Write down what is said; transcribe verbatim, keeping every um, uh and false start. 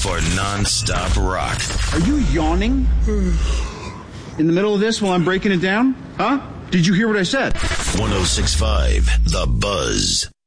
for non-stop rock. Are you yawning? In the middle of this while I'm breaking it down? Huh? Did you hear what I said? one oh six point five The Buzz.